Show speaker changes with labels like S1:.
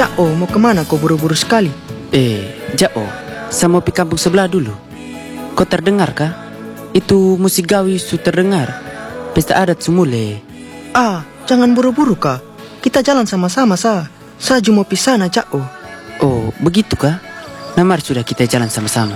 S1: Cak mau kemana kau buru-buru sekali?
S2: Jao, saya mau pergi kampung sebelah dulu. Kau terdengar kah? Itu musik gawi su terdengar. Pesta adat sumule.
S1: Jangan buru-buru kah. Kita jalan sama-sama Saya cuma pisah Cak.
S2: Oh, begitu kah? Nah, mari sudah kita jalan sama-sama.